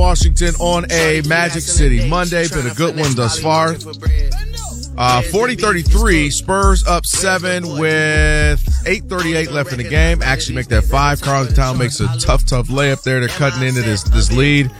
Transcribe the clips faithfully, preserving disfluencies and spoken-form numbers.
Washington on a Magic City Monday. Been a good one thus far. Uh, forty thirty-three, Spurs up seven with eight thirty-eight left in the game. Actually make that five. Carlton makes a tough, tough layup there. They're cutting into this, this lead.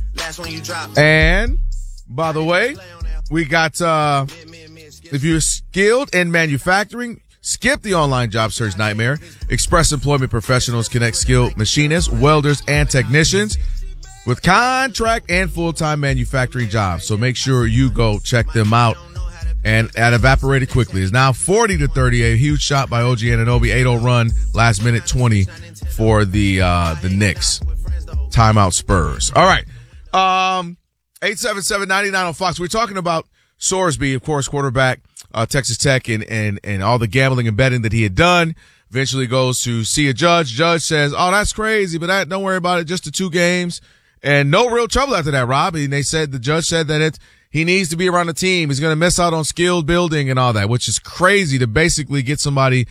And, by the way, we got, uh, if you're skilled in manufacturing, skip the online job search nightmare. Express Employment Professionals connect skilled machinists, welders, and technicians with contract and full-time manufacturing jobs. So make sure you go check them out. And that evaporated quickly. It's now forty to thirty-eight. Huge shot by O G Anunoby. eight oh run, last minute twenty for the uh the Knicks. Timeout Spurs. All right. Um, eight seven seven, nine nine on Fox. We're talking about Sorsby, of course, quarterback, uh, Texas Tech, and, and, and all the gambling and betting that he had done. Eventually goes to see a judge. Judge says, oh, that's crazy, but that, don't worry about it. Just the two games. And no real trouble after that, Rob. And they said, the judge said that it, he needs to be around the team. He's going to miss out on skilled building and all that, which is crazy to basically get somebody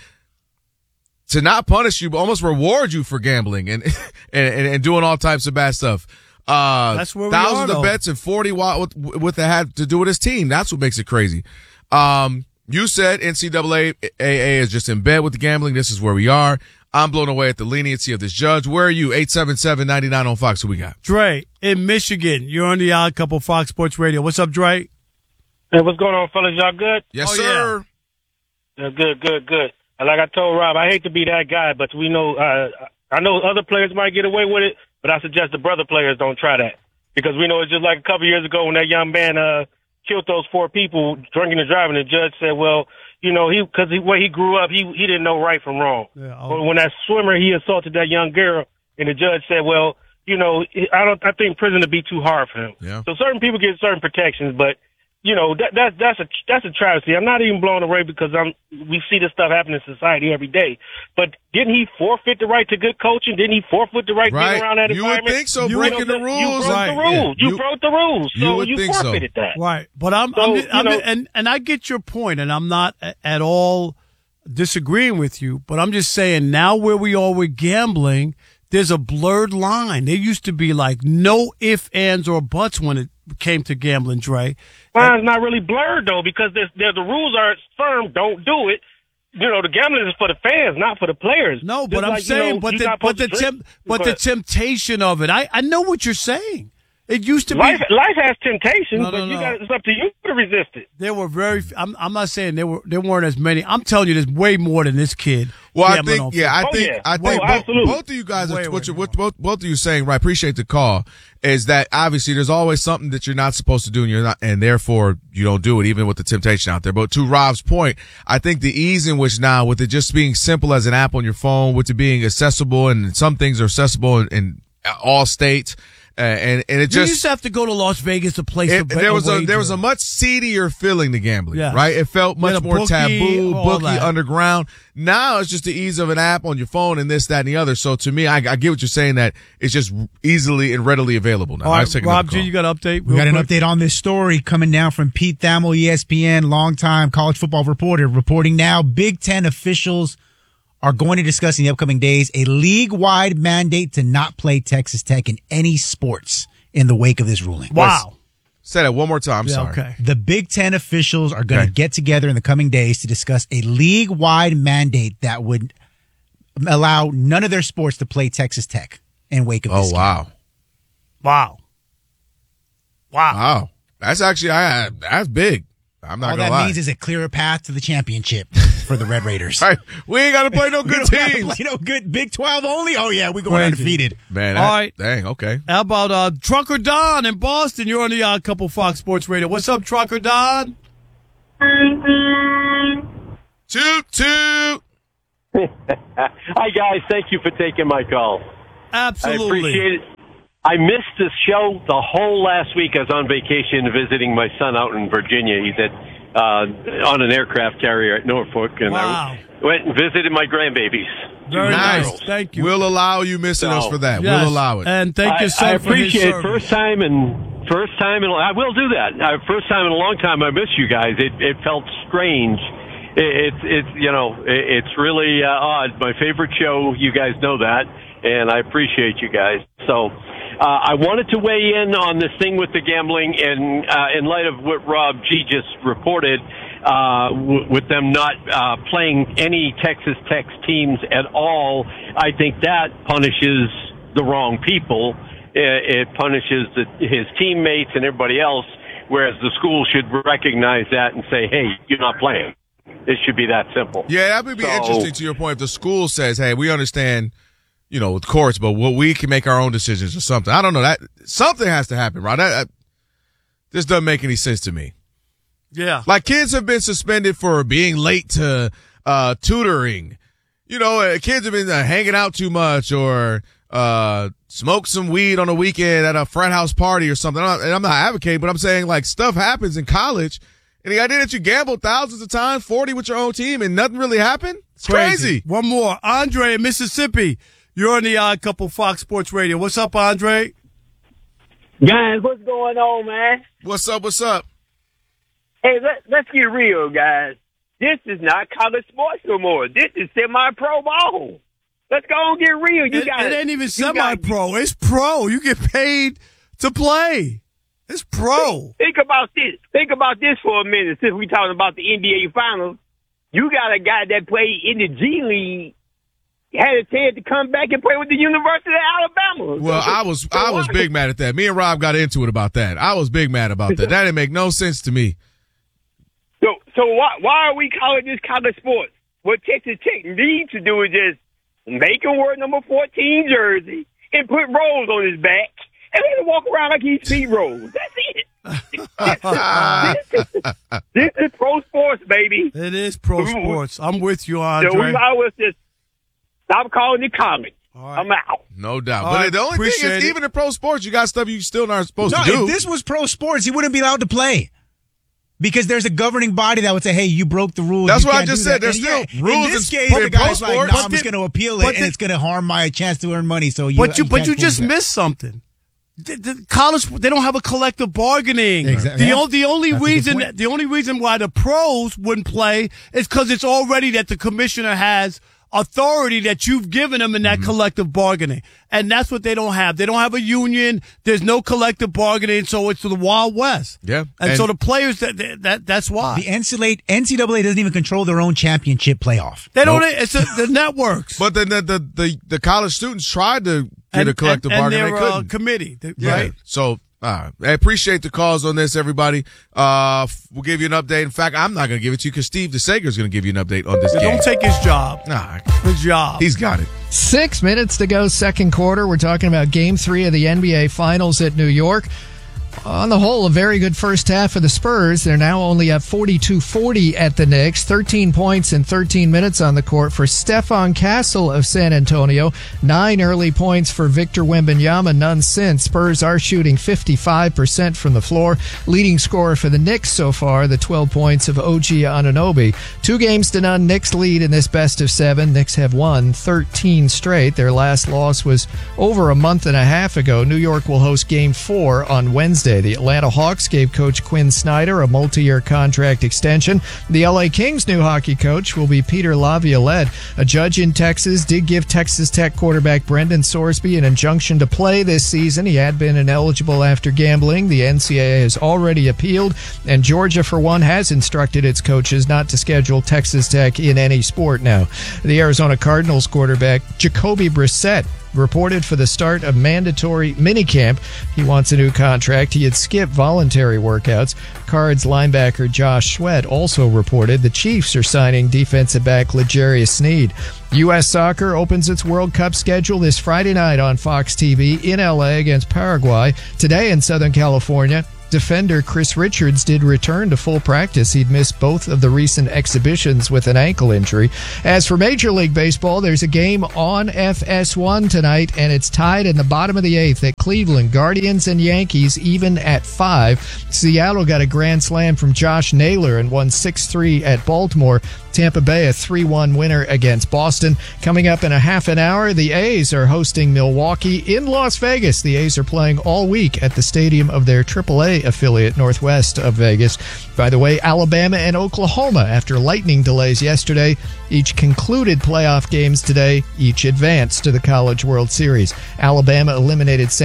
to not punish you, but almost reward you for gambling and, and, and doing all types of bad stuff. Uh, That's where we thousands are, of bets and forty watt with, with the had to do with his team. That's what makes it crazy. Um, you said N C double A is just in bed with the gambling. This is where we are. I'm blown away at the leniency of this judge. Where are you? eight seven seven, nine nine on Fox. Who we got? Dre, in Michigan. You're on the Odd Couple Fox Sports Radio. What's up, Dre? Hey, what's going on, fellas? Y'all good? Yes, oh, sir. Yeah. Yeah, good, good, good. And like I told Rob, I hate to be that guy, but we know, uh, I know other players might get away with it, but I suggest the brother players don't try that. Because we know it's just like a couple years ago when that young man uh, killed those four people drinking and driving. The judge said, well, you know, he because he, where he grew up, he he didn't know right from wrong. Yeah, oh. But when that swimmer, he assaulted that young girl, and the judge said, well, you know, I don't. I think prison would be too hard for him. Yeah. So certain people get certain protections, but you know that that's that's a that's a travesty. I'm not even blown away because I'm we see this stuff happen in society every day. But didn't he forfeit the right to good coaching? Didn't he forfeit the right, Right. being around that You would environment? think so, You breaking know, the rules. You broke Right, the rules. yeah. You, You- broke the rules. you So would you, think so. forfeited that. Right, but I'm, So, I'm, you I'm know- and and I get your point, and I'm not a- at all disagreeing with you, but I'm just saying now where we are with gambling, there's a blurred line. There used to be like no ifs, ands, or buts when it came to gambling, Dre. Line's not really blurred though because there's, there's the rules are firm. Don't do it. You know, the gambling is for the fans, not for the players. No, but Just I'm like, you saying, know, but you the not but the supposed to temp, drink, but the temptation of it, I I know what you're saying. It used to life be. life has temptation, No, but no, you no. got it's up to you to resist it. There were very. f- I'm I'm not saying there were there weren't as many. I'm telling you, there's way more than this kid. Well, I gambling think, on yeah, I Oh, think, yeah. I Oh, think both, absolutely. both of you guys, Way, are, what, way you, what both, both of you saying, right? Appreciate the call. Is that obviously there's always something that you're not supposed to do, and you're not, and therefore you don't do it, even with the temptation out there. But to Rob's point, I think the ease in which now, with it just being simple as an app on your phone, with it being accessible, and some things are accessible in, in all states. Uh, and and it You just used to have to go to Las Vegas to place it, a, there was a wager. there was a much seedier feeling to gambling, Yes. right? It felt You had much a more bookie, taboo, all booky, that. underground. Now it's just the ease of an app on your phone and this, that, and the other. So to me, I, I get what you're saying, that it's just easily and readily available now. All I right, was taking Rob another G, call. you got an update? We got real an quick? update on this story coming down from Pete Thamel, E S P N, longtime college football reporter, reporting now Big Ten officials are going to discuss in the upcoming days a league-wide mandate to not play Texas Tech in any sports in the wake of this ruling. Wow. Say that one more time. I'm Yeah, sorry. okay. The Big Ten officials are going to Okay. get together in the coming days to discuss a league-wide mandate that would allow none of their sports to play Texas Tech in wake of Oh, this. wow. Wow. Wow. Wow. That's actually, I, that's big. I'm not All going that to lie. means is a clearer path to the championship for the Red Raiders. All right. We ain't got to play no We good don't have to teams. play no good Big twelve only. Oh yeah, we going Crazy. undefeated. Man, All that, right. dang, okay. How about uh, Trucker Don in Boston? You're on the Odd Couple Fox Sports Radio. What's up, Trucker Don? Toot, toot. Hi, guys. Thank you for taking my call. Absolutely. I appreciate it. I missed this show the whole last week. I was on vacation visiting my son out in Virginia. He's at uh, on an aircraft carrier at Norfolk, and Wow. I went and visited my grandbabies. Very Nice. nice. Thank you. We'll allow you missing So, us for that. Yes. We'll allow it. And thank your I, son I for his appreciate it. service. First time and first time, and I will do that. Uh, first time in a long time. I miss you guys. It it felt strange. It, it's it's you know it, it's really uh, odd. My favorite show. You guys know that, and I appreciate you guys. So. Uh, I wanted to weigh in on this thing with the gambling, and uh, in light of what Rob G just reported, uh, w- with them not uh, playing any Texas Tech teams at all, I think that punishes the wrong people. It, it punishes the, his teammates and everybody else, whereas the school should recognize that and say, hey, you're not playing. It should be that simple. Yeah, that would be So- interesting to your point. If the school says, hey, we understand, you know, with courts, but what we can make our own decisions or something. I don't know. That something has to happen, right? That, that, this doesn't make any sense to me. Yeah. Like, kids have been suspended for being late to uh, tutoring. You know, uh, kids have been uh, hanging out too much or uh, smoke some weed on a weekend at a frat house party or something. I'm not, and I'm not advocating, but I'm saying, like, stuff happens in college. And the idea that you gambled thousands of times, forty with your own team, and nothing really happened? It's crazy. One more. Andre in Mississippi. You're on the Odd Couple Fox Sports Radio. What's up, Andre? Guys, what's going on, man? What's up? What's up? Hey, let, let's get real, guys. This is not college sports no more. This is semi-pro ball. Let's go and get real. You It, got it ain't even you semi-pro. It's pro. You get paid to play. It's pro. Think about this. Think about this for a minute. Since we talking about the N B A Finals, you got a guy that played in the G League, had a chance to come back and play with the University of Alabama. Well, I was I was big mad at that. Me and Rob got into it about that. I was big mad about that. That didn't make no sense to me. So, so why why are we calling this college sports? What Texas Tech needs to do is just make him wear number fourteen jersey and put Rose on his back and let him walk around like he's Pete Rose. That's it. this, is, this is pro sports, baby. It is pro sports. I'm with you, So we Andre. might as well just stop calling it college. All right. I'm out. No doubt. All but right, the only thing appreciate is, it. even in pro sports, you got stuff you still aren't supposed No, to do. if this was pro sports, he wouldn't be allowed to play. Because there's a governing body that would say, hey, you broke the rules. That's you what I can't just do said. that. There's And still yeah, rules in this in- case, in the pro guy's like, sports. nah, But I'm the- just going to appeal it, but and the- it's going to harm my chance to earn money. So you, But you, you but can't you pull just that. missed something. The, the college, they don't have a collective bargaining. Exactly. The, Yeah. o- the only That's a good reason, point. the only reason why the pros wouldn't play is because it's already that the commissioner has authority that you've given them in that Mm-hmm. collective bargaining, and that's what they don't have. They don't have a union. There's no collective bargaining, so it's the Wild West. Yeah. and, And- so the players that that that's why The N C double A N C double A doesn't even control their own championship playoff. they don't. Nope. It's a, the networks. But then the, the the the college students tried to get a collective and, and bargain. their, They uh, couldn't. committee, the- Yeah. right? So, all right. I appreciate the calls on this, everybody. Uh, f- we'll give you an update. In fact, I'm not going to give it to you because Steve DeSager is going to give you an update on this game. Don't take his job. Nah, His job. he's got it. Six minutes to go, second quarter. We're talking about game three of the N B A Finals at New York. On the whole, a very good first half for the Spurs. They're now only up forty-two forty at the Knicks. thirteen points in thirteen minutes on the court for Stephon Castle of San Antonio. Nine early points for Victor Wembanyama, none since. Spurs are shooting fifty-five percent from the floor. Leading scorer for the Knicks so far, the twelve points of O G Anunoby. Two games to none, Knicks lead in this best of seven. Knicks have won thirteen straight. Their last loss was over a month and a half ago. New York will host game four on Wednesday. The Atlanta Hawks gave coach Quinn Snyder a multi-year contract extension. The L A Kings' new hockey coach will be Peter Laviolette. A judge in Texas did give Texas Tech quarterback Brendan Sorsby an injunction to play this season. He had been ineligible after gambling. The N C double A has already appealed, and Georgia, for one, has instructed its coaches not to schedule Texas Tech in any sport now. The Arizona Cardinals quarterback Jacoby Brissett reported for the start of mandatory minicamp. He wants a new contract. He had skipped voluntary workouts. Cards linebacker Josh Sweat also reported the Chiefs are signing defensive back L'Jarius Sneed. U S Soccer opens its World Cup schedule this Friday night on Fox T V in L A against Paraguay. Today in Southern California, defender Chris Richards did return to full practice. He'd missed both of the recent exhibitions with an ankle injury. As for Major League Baseball, there's a game on F S one tonight, and it's tied in the bottom of the eighth at Cleveland. Guardians and Yankees even at five. Seattle got a grand slam from Josh Naylor and won six three at Baltimore. Tampa Bay a three one winner against Boston. Coming up in a half an hour, the A's are hosting Milwaukee in Las Vegas. The A's are playing all week at the stadium of their triple A affiliate northwest of Vegas. By the way, Alabama and Oklahoma, after lightning delays yesterday, each concluded playoff games today, each advanced to the College World Series. Alabama eliminated Saint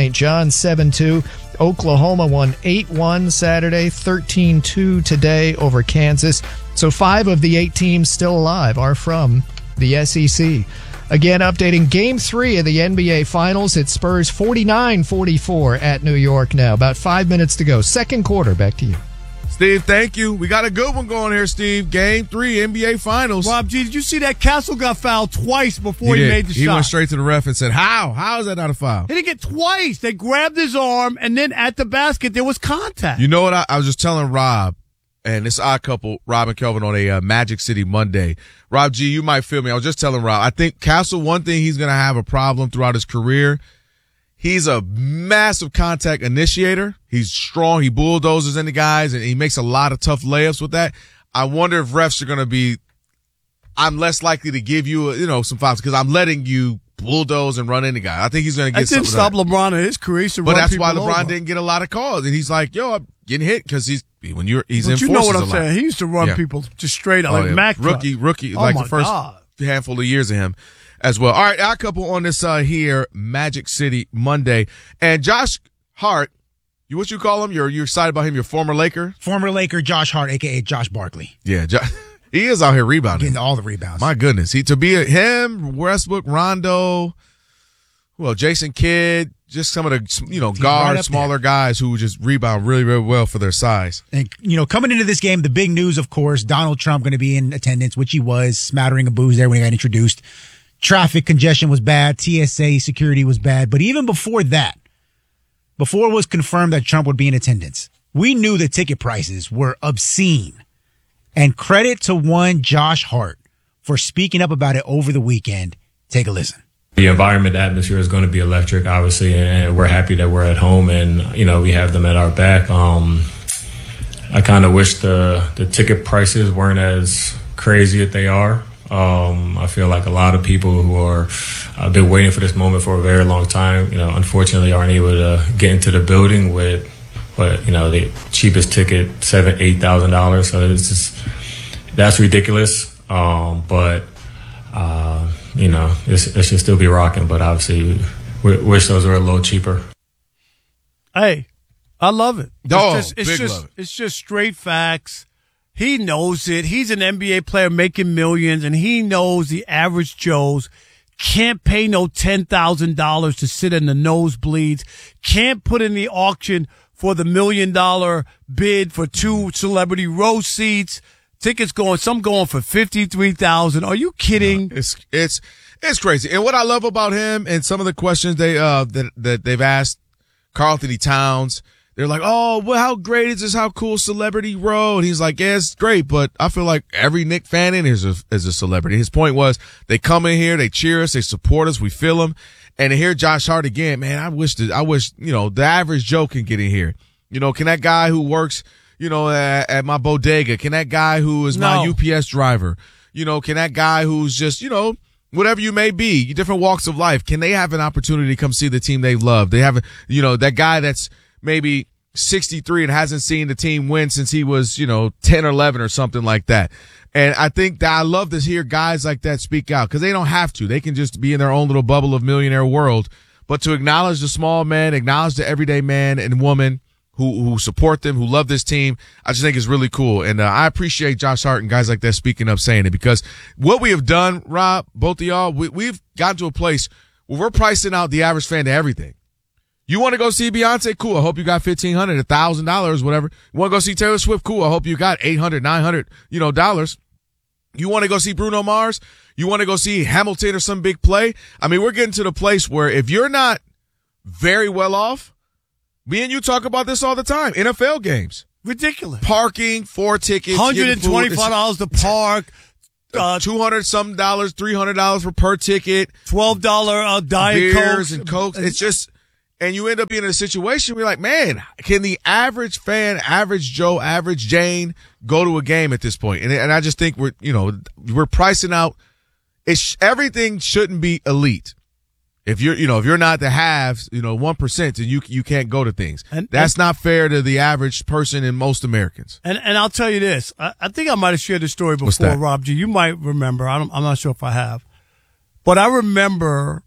Saint John seven two. Oklahoma won eight one Saturday, thirteen two today over Kansas. So five of the eight teams still alive are from the S E C. Again, updating Game three of the N B A Finals. It's Spurs forty-nine forty-four at New York now. About five minutes to go. Second quarter, back to you. Steve, thank you. We got a good one going here, Steve. Game three, N B A Finals. Rob G, did you see that Castle got fouled twice before he, he made the he shot? He went straight to the ref and said, how? How is that not a foul? He didn't get twice. They grabbed his arm, and then at the basket, there was contact. You know what? I, I was just telling Rob, and this odd couple, Rob and Kelvin, on a uh, Magic City Monday. Rob G, you might feel me. I was just telling Rob, I think Castle, one thing he's going to have a problem throughout his career, he's a massive contact initiator. He's strong. He bulldozes into guys, and he makes a lot of tough layups with that. I wonder if refs are going to be – I'm less likely to give you, you know, some fouls because I'm letting you bulldoze and run into guys. I think he's going to get that didn't stop like LeBron in his career. He used to but run that's why people LeBron over. didn't get a lot of calls. And he's like, yo, I'm getting hit because he's when you're he's But in you know what I'm a lot. saying. He used to run Yeah. people just straight out Oh, like yeah. Mac rookie, truck. rookie, Oh, like my the first God. handful of years of him as well. All right, our couple on this uh, here Magic City Monday, and Josh Hart. You what you call him? You're you excited about him? Your former Laker, Former Laker Josh Hart, a k a. Josh Barkley. yeah. Jo- he is out here rebounding. Getting all the rebounds. My goodness, he to be a, him, Westbrook, Rondo, well, Jason Kidd, just some of the you know He's right guard, up smaller guys who just rebound really, really well for their size. And, you know, coming into this game, the big news, of course, Donald Trump going to be in attendance, which he was, smattering of booze there when he got introduced. Traffic congestion was bad. T S A security was bad. But even before that, before it was confirmed that Trump would be in attendance, we knew the ticket prices were obscene. And credit to one Josh Hart for speaking up about it over the weekend. Take a listen. The environment, the atmosphere is going to be electric, obviously, and we're happy that we're at home and, you know, we have them at our back. Um, I kind of wish the, the ticket prices weren't as crazy as they are. Um, I feel like a lot of people who are uh, been waiting for this moment for a very long time, you know, unfortunately aren't able to get into the building with, what, you know, the cheapest ticket, seven, eight thousand dollars. So it's just, that's ridiculous. Um, but, uh, you know, it's, it should still be rocking, but obviously we wish those were a little cheaper. Hey, I love it. It's Oh, just, it's big just, love it. It's just straight facts. He knows it. He's an N B A player making millions, and he knows the average Joes can't pay no ten thousand dollars to sit in the nosebleeds, can't put in the auction for the million dollar bid for two celebrity row seats. Tickets going, some going for fifty-three thousand dollars. Are you kidding? It's it's it's crazy. And what I love about him and some of the questions they uh that that they've asked Karl Anthony Towns, they're like, oh, well, how great is this? How cool Celebrity Row? And he's like, yeah, it's great, but I feel like every Knick fan in here is a, is a celebrity. His point was they come in here, they cheer us, they support us, we feel them. And to hear Josh Hart again, man, I wish that I wish you know the average Joe can get in here. You know, can that guy who works, you know, at, at my bodega, can that guy who is my No. U P S driver, you know, can that guy who's just, you know, whatever you may be, different walks of life, can they have an opportunity to come see the team they love? They have, you know, that guy that's maybe sixty-three and hasn't seen the team win since he was, you know, ten or eleven or something like that. And I think that I love to hear guys like that speak out because they don't have to. They can just be in their own little bubble of millionaire world. But to acknowledge the small man, acknowledge the everyday man and woman who who support them, who love this team, I just think is really cool. And uh, I appreciate Josh Hart and guys like that speaking up, saying it, because what we have done, Rob, both of y'all, we, we've gotten to a place where we're pricing out the average fan to everything. You want to go see Beyonce? Cool. I hope you got fifteen hundred dollars, one thousand dollars, whatever. You want to go see Taylor Swift? Cool. I hope you got eight hundred dollars, nine hundred dollars, you know, dollars. You want to go see Bruno Mars? You want to go see Hamilton or some big play? I mean, we're getting to the place where if you're not very well off, me and you talk about this all the time. N F L games. Ridiculous. Parking, four tickets. one hundred twenty-five dollars to park. Uh, two hundred some dollars, three hundred dollars for per ticket. twelve dollars uh, Diet beers Coke. and Cokes. It's just, and you end up being in a situation where you're like, man, can the average fan, average Joe, average Jane go to a game at this point? And, and I just think we're, you know, we're pricing out. It's, everything shouldn't be elite. If you're, you know, if you're not the haves, you know, one percent, and you you can't go to things. And, That's and, not fair to the average person and most Americans. And and I'll tell you this. I, I think I might have shared this story What's before, that? Rob G. You might remember. I don't, I'm not sure if I have. But I remember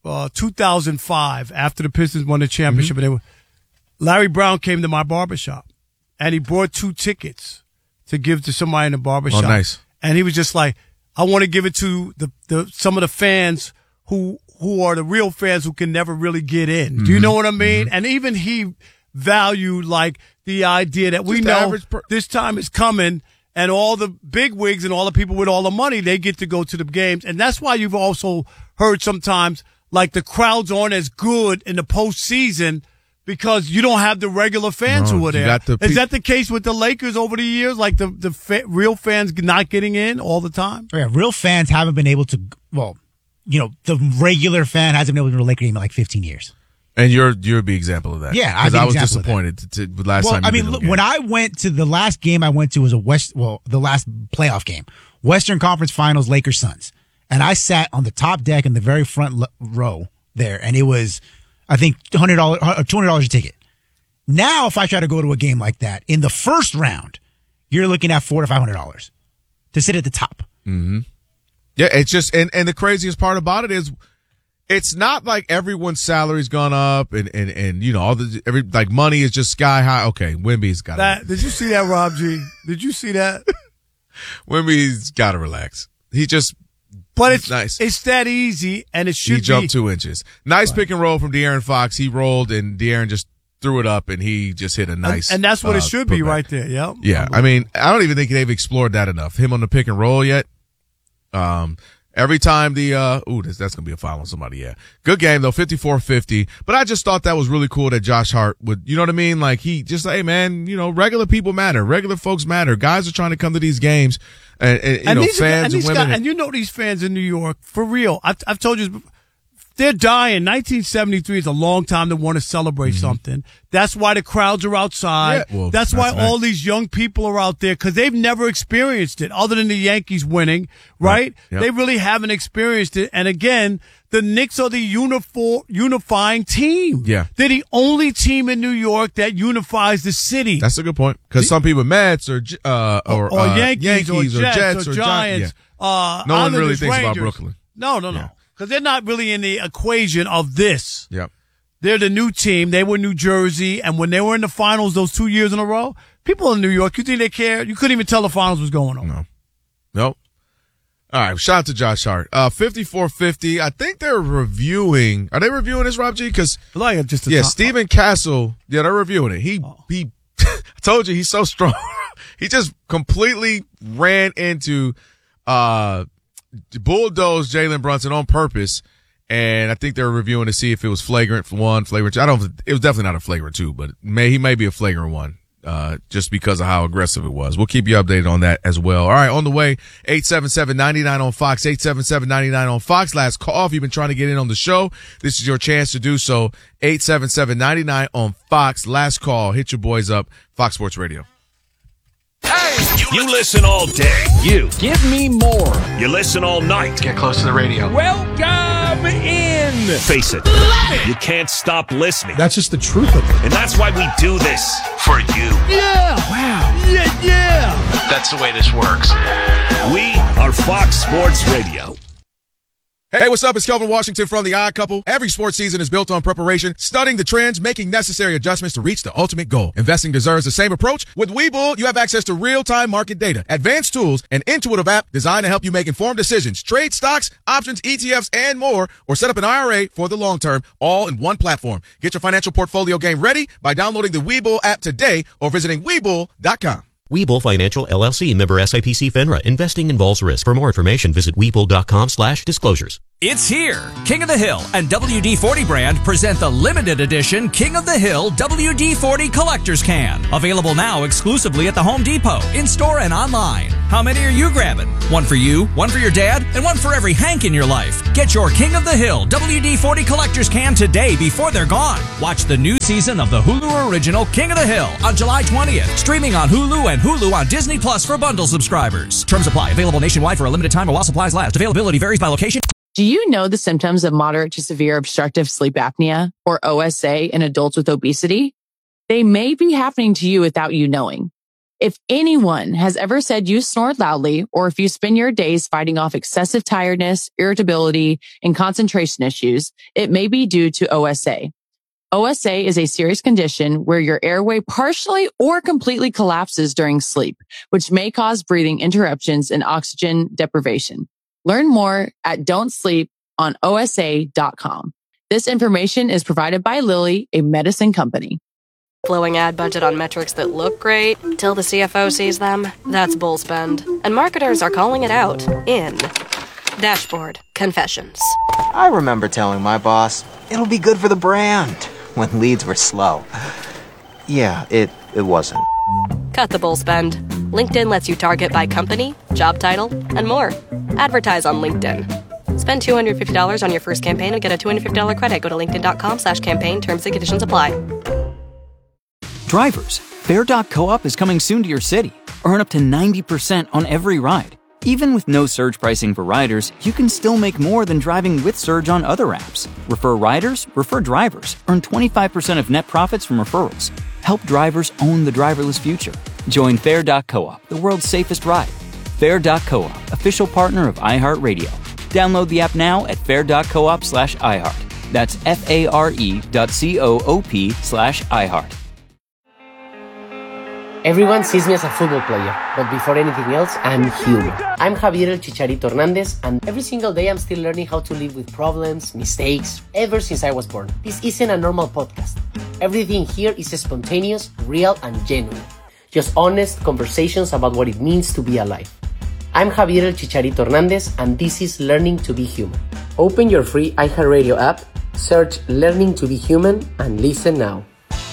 uh, two thousand five after the Pistons won the championship. Mm-hmm. And they were, Larry Brown came to my barbershop, and he brought two tickets to give to somebody in the barbershop. Oh, nice. And he was just like, I want to give it to the, the some of the fans who who are the real fans who can never really get in. Mm-hmm. Do you know what I mean? Mm-hmm. And even he valued like the idea that we Just know per- this time is coming, and all the big wigs and all the people with all the money, they get to go to the games. And that's why you've also heard sometimes like the crowds aren't as good in the postseason because you don't have the regular fans no, who are there. The pe- is that the case with the Lakers over the years? Like the, the fa- real fans not getting in all the time? Yeah, real fans haven't been able to, well, you know, the regular fan hasn't been able to go to a Laker game in like fifteen years. And you're you're a big example of that. Yeah, because I was example disappointed to, to, last well, time. You I mean, been look, to a game. when I went to the last game I went to was a West, well, the last playoff game, Western Conference Finals, Lakers Suns, and I sat on the top deck in the very front l- row there, and it was, I think, hundred dollars, two hundred dollars a ticket. Now, if I try to go to a game like that in the first round, you're looking at four to five hundred dollars to sit at the top. Mm-hmm. Yeah, it's just, and, and the craziest part about it is, it's not like everyone's salary's gone up and, and, and you know, all the, every, like money is just sky high. Okay, Wemby's got that. Did you see that, Rob G? Did you see that? Wemby's got to relax. He just, but it's nice. It's that easy, and it should He jumped be. two inches. Nice right. pick and roll from De'Aaron Fox. He rolled and De'Aaron just threw it up and he just hit a nice. And, and that's what uh, it should be putback. right there. Yep. Yeah. I mean, I don't even think they've explored that enough. Him on the pick and roll yet. Um, Every time the, uh, ooh, that's, that's going to be a foul on somebody. Yeah. Good game though, fifty-four fifty. But I just thought that was really cool that Josh Hart would, you know what I mean? Like he just, hey man, you know, regular people matter. Regular folks matter. Guys are trying to come to these games and, and you and know, these, fans and, and women. Guys, and you know, these fans in New York, for real. I've, I've told you, they're dying. nineteen seventy-three is a long time to want to celebrate mm-hmm. something. That's why the crowds are outside. Yeah, well, that's, that's why right. all these young people are out there because they've never experienced it other than the Yankees winning, right? right. Yep. They really haven't experienced it. And again, the Knicks are the unifor- unifying team. Yeah. They're the only team in New York that unifies the city. That's a good point because some people Mets or, uh, or, or uh, Yankees, Yankees or Jets, or, Jets or, or Giants. Yeah. Uh, no one really Rangers. thinks about Brooklyn. No, no, no. Yeah. Because they're not really in the equation of this. Yep. They're the new team. They were New Jersey. And when they were in the finals those two years in a row, people in New York, you think they cared? You couldn't even tell the finals was going on. No. Nope. All right. Shout out to Josh Hart. Uh, fifty-four fifty. I think they're reviewing. Are they reviewing this, Rob G? Because, like just yeah, top. Stephen Castle. Yeah, they're reviewing it. He, oh. he, I told you he's so strong. He just completely ran into, uh, bulldozed Jalen Brunson on purpose, and I think they're reviewing to see if it was flagrant for one, flagrant two. I don't. It was definitely not a flagrant two, but may he may be a flagrant one, uh, just because of how aggressive it was. We'll keep you updated on that as well. All right, on the way, eight seven seven, nine nine on Fox, eight seven seven, nine nine on Fox. Last call if you've been trying to get in on the show. This is your chance to do so. eight seven seven, nine nine on Fox. Last call. Hit your boys up. Fox Sports Radio. Hey! You listen all day. You. Give me more. You listen all night. Get close to the radio. Welcome in. Face it. it. You can't stop listening. That's just the truth of it. And that's why we do this. For you. Yeah. Wow. Yeah, yeah. That's the way this works. We are Fox Sports Radio. Hey, what's up? It's Kelvin Washington from The Odd Couple. Every sports season is built on preparation, studying the trends, making necessary adjustments to reach the ultimate goal. Investing deserves the same approach. With Webull, you have access to real-time market data, advanced tools, an intuitive app designed to help you make informed decisions, trade stocks, options, E T Fs, and more, or set up an I R A for the long term, all in one platform. Get your financial portfolio game ready by downloading the Webull app today or visiting Webull dot com. Webull Financial, L L C, member S I P C FINRA. Investing involves risk. For more information, visit Webull.com slash disclosures. It's here. King of the Hill and W D forty brand present the limited edition King of the Hill W D forty Collector's Can. Available now exclusively at the Home Depot, in-store and online. How many are you grabbing? One for you, one for your dad, and one for every Hank in your life. Get your King of the Hill W D forty Collector's Can today before they're gone. Watch the new season of the Hulu original King of the Hill on July twentieth. Streaming on Hulu and Hulu on Disney Plus for bundle subscribers. Terms apply. Available nationwide for a limited time or while supplies last. Availability varies by location. Do you know the symptoms of moderate to severe obstructive sleep apnea, or O S A, in adults with obesity? They may be happening to you without you knowing. If anyone has ever said you snored loudly, or if you spend your days fighting off excessive tiredness, irritability, and concentration issues, it may be due to O S A. O S A is a serious condition where your airway partially or completely collapses during sleep, which may cause breathing interruptions and oxygen deprivation. Learn more at don't sleep on O S A dot com. This information is provided by Lilly, a medicine company. Blowing ad budget on metrics that look great till the C F O sees them. That's bull spend. And marketers are calling it out in Dashboard Confessions. I remember telling my boss, it'll be good for the brand, when leads were slow. Yeah, it, it wasn't. Cut the bull spend. LinkedIn lets you target by company, job title, and more. Advertise on LinkedIn. Spend two hundred fifty dollars on your first campaign and get a two hundred fifty dollars credit. Go to linkedin.com slash campaign. Terms and conditions apply. Drivers, Fair dot coop is coming soon to your city. Earn up to ninety percent on every ride. Even with no surge pricing for riders, you can still make more than driving with Surge on other apps. Refer riders, refer drivers. Earn twenty-five percent of net profits from referrals. Help drivers own the driverless future. Join Fair dot coop, the world's safest ride. Fair dot coop, official partner of iHeartRadio. Download the app now at fair dot coop slash iHeart. That's F-A-R-E dot C-O-O-P slash iHeart. Everyone sees me as a football player, but before anything else, I'm human. I'm Javier El Chicharito Hernandez, and every single day I'm still learning how to live with problems, mistakes, ever since I was born. This isn't a normal podcast. Everything here is spontaneous, real, and genuine. Just honest conversations about what it means to be alive. I'm Javier El Chicharito Hernandez, and this is Learning to Be Human. Open your free iHeartRadio app, search Learning to Be Human, and listen now.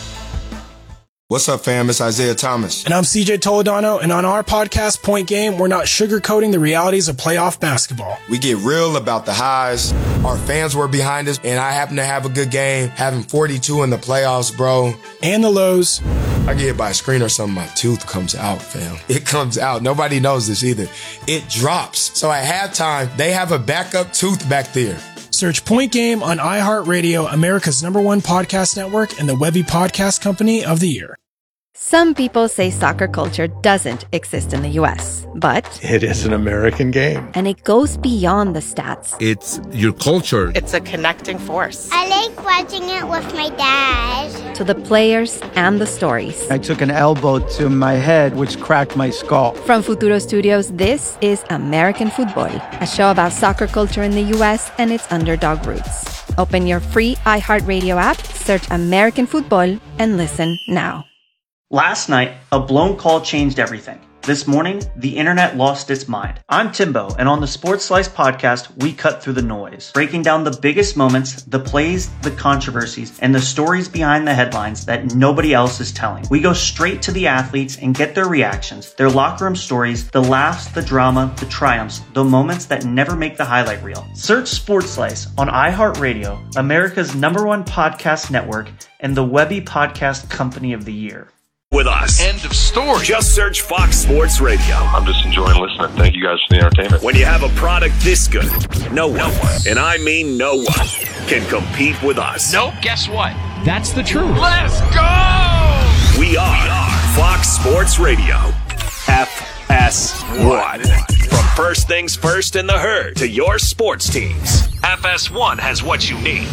What's up, fam? It's Isaiah Thomas. And I'm C J Toledano, and on our podcast, Point Game, we're not sugarcoating the realities of playoff basketball. We get real about the highs. Our fans were behind us, and I happen to have a good game, having forty-two in the playoffs, bro. And the lows. I get hit by a screen or something, my tooth comes out, fam. It comes out. Nobody knows this either. It drops. So at halftime, they have a backup tooth back there. Search Point Game on iHeartRadio, America's number one podcast network, and the Webby Podcast Company of the Year. Some people say soccer culture doesn't exist in the U S, but it is an American game. And it goes beyond the stats. It's your culture. It's a connecting force. I like watching it with my dad. To the players and the stories. I took an elbow to my head, which cracked my skull. From Futuro Studios, this is American Football, a show about soccer culture in the U S and its underdog roots. Open your free iHeartRadio app, search American Football, and listen now. Last night, a blown call changed everything. This morning, the internet lost its mind. I'm Timbo, and on the Sports Slice podcast, we cut through the noise, breaking down the biggest moments, the plays, the controversies, and the stories behind the headlines that nobody else is telling. We go straight to the athletes and get their reactions, their locker room stories, the laughs, the drama, the triumphs, the moments that never make the highlight reel. Search Sports Slice on iHeartRadio, America's number one podcast network, and the Webby Podcast Company of the Year. With us. End of story. Just search Fox Sports Radio. I'm just enjoying listening. Thank you guys for the entertainment. When you have a product this good, no one, no one, and I mean no one, can compete with us. Nope, guess what? That's the truth. Let's go! We are, we are Fox Sports Radio. F S one. From first things first in the herd to your sports teams. F S one has what you need.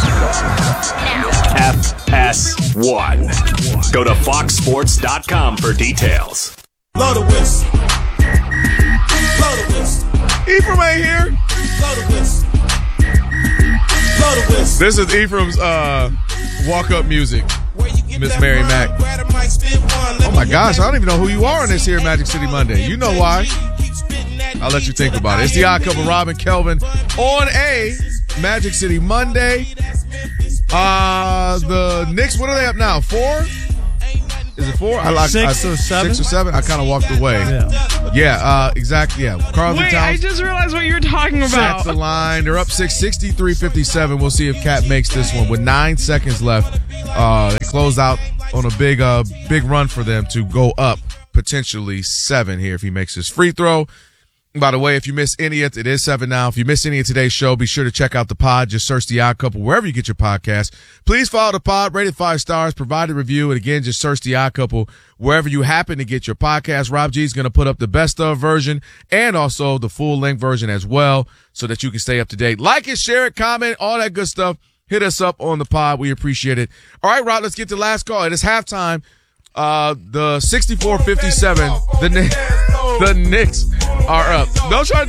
F S one. Go to fox sports dot com for details. Blow the whistle. Blow the whistle. Ephraim ain't here. Blow the whistle. Blow the whistle. This is Ephraim's uh, walk-up music. Miss Mary Mack. Oh my gosh, I don't even know who you are on this here Magic City Monday. You know why. I'll let you think about it. It's the Odd Couple, Robin Kelvin on a Magic City Monday. Uh, the Knicks, what are they up now? Four? Is it four? I like six I, or seven. Six or seven. I kind of walked away. Yeah, yeah uh, exactly. Yeah, Carlton Wait, Towns. I just realized what you were talking about. That's the line. They're up six, sixty-three fifty-seven. We'll see if Cat makes this one with nine seconds left. Uh, they closed out on a big, uh, big run for them to go up potentially seven here if he makes his free throw. By the way, if you miss any of it, it is seven now. If you miss any of today's show, be sure to check out the pod. Just search The Odd Couple wherever you get your podcast. Please follow the pod, rate it five stars, provide a review, and again, just search The Odd Couple wherever you happen to get your podcast. Rob G is going to put up the best of version and also the full length version as well, so that you can stay up to date. Like it, share it, comment, all that good stuff. Hit us up on the pod. We appreciate it. All right, Rob, let's get to the last call. It is halftime. Uh, the sixty-four fifty-seven, the Knicks, the Knicks are up. Don't try to